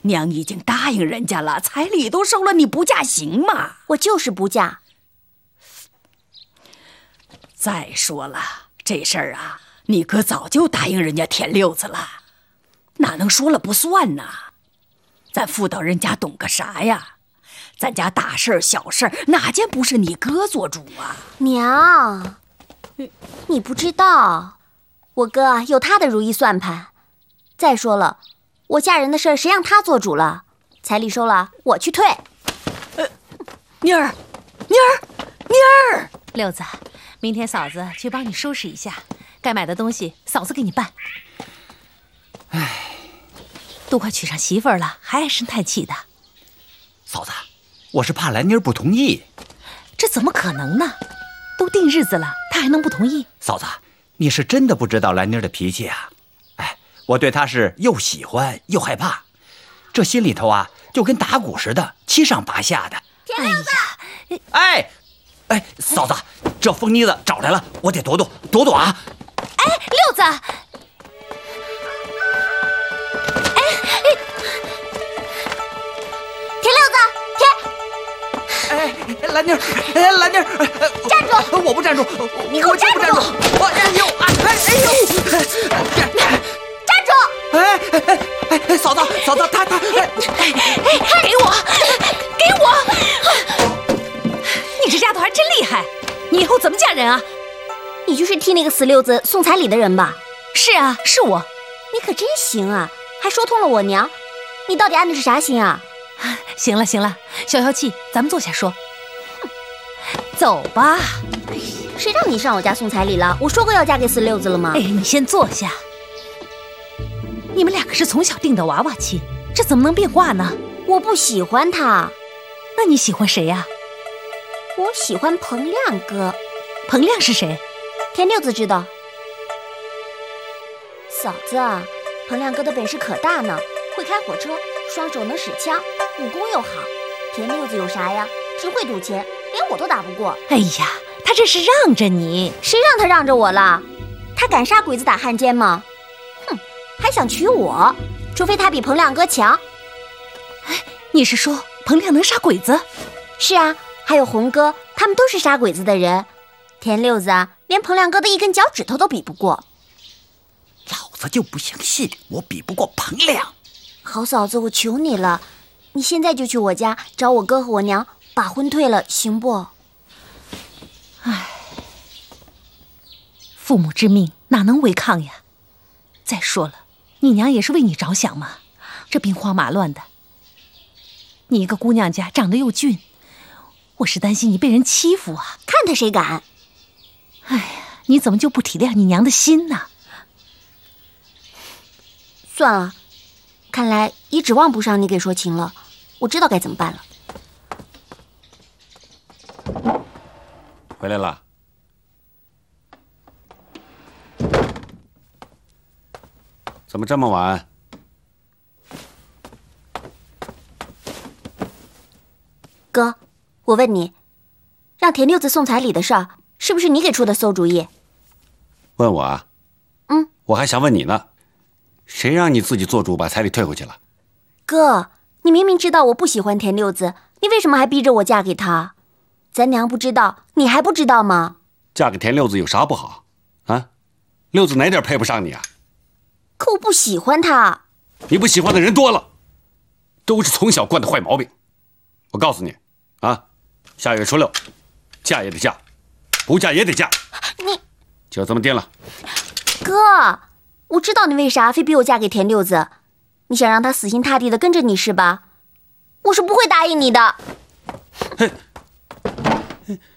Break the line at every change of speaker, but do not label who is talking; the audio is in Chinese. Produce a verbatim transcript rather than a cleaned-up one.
娘已经答应人家了，彩礼都收了，你不嫁行吗？
我就是不嫁。
再说了，这事儿啊，你哥早就答应人家田六子了，哪能说了不算呢？咱妇道人家懂个啥呀？咱家大事儿小事儿哪件不是你哥做主啊？
娘，你不知道，我哥有他的如意算盘。再说了，我嫁人的事儿谁让他做主了？彩礼收了，我去退。
呃，妮儿，妮儿，妮儿，
六子，明天嫂子去帮你收拾一下，该买的东西嫂子给你办。
唉，
都快娶上媳妇儿了，还唉声叹气的。
嫂子，我是怕兰妮儿不同意。
这怎么可能呢？都定日子了，她还能不同意？
嫂子，你是真的不知道兰妮儿的脾气啊！哎，我对她是又喜欢又害怕，这心里头啊就跟打鼓似的，七上八下的。
田六子，
哎，哎，嫂子，这疯妮子找来了，我得躲躲躲躲啊！
哎，六子，哎
哎，田六子，田，
哎，兰妮儿，哎，兰妮儿，
站住！
我不站住，
你给我站住！
我哎呦，哎哎呦，
站住！
哎哎哎哎，嫂子，嫂子，他他，哎
哎，给我，给我！你这丫头还真厉害，你以后怎么嫁人啊？
你就是替那个死六子送彩礼的人吧？
是啊，是我。
你可真行啊，还说通了我娘。你到底安的是啥心啊？
行了行了，消消气，咱们坐下说。走吧。
谁让你上我家送彩礼了？我说过要嫁给死六子了吗？
哎，你先坐下。你们两个是从小定的娃娃亲，这怎么能变卦呢？
我不喜欢他。
那你喜欢谁呀？
我喜欢彭亮哥。
彭亮是谁？
田六子知道。嫂子，彭亮哥的本事可大呢，会开火车，双手能使枪，武功又好。田六子有啥呀？只会赌钱，连我都打不过。
哎呀，他这是让着你。
谁让他让着我了？他敢杀鬼子打汉奸吗？哼，还想娶我，除非他比彭亮哥强。
哎，你是说彭亮能杀鬼子？
是啊，还有红哥，他们都是杀鬼子的人。田六子啊，连彭亮哥的一根脚趾头都比不过。
老子就不相信我比不过彭亮。
好嫂子，我求你了，你现在就去我家找我哥和我娘，把婚退了，行不？
唉，父母之命哪能违抗呀？再说了，你娘也是为你着想嘛，这兵荒马乱的，你一个姑娘家长得又俊，我是担心你被人欺负啊。
看他谁敢！
哎呀，你怎么就不体谅你娘的心呢？
算了，看来也指望不上你给说情了，我知道该怎么办了。
回来了。怎么这么晚？
哥，我问你，让田六子送彩礼的事儿，是不是你给出的馊主意？
问我啊？
嗯，
我还想问你呢，谁让你自己做主把彩礼退回去了？
哥，你明明知道我不喜欢田六子，你为什么还逼着我嫁给他？咱娘不知道，你还不知道吗？
嫁给田六子有啥不好啊？六子哪点配不上你啊？
可我不喜欢他。
你不喜欢的人多了，都是从小惯的坏毛病。我告诉你啊，下月初六嫁也得嫁，不嫁也得嫁。
你
就这么定了。
哥，我知道你为啥非逼我嫁给田六子，你想让他死心塌地的跟着你是吧？我是不会答应你的。
嘿。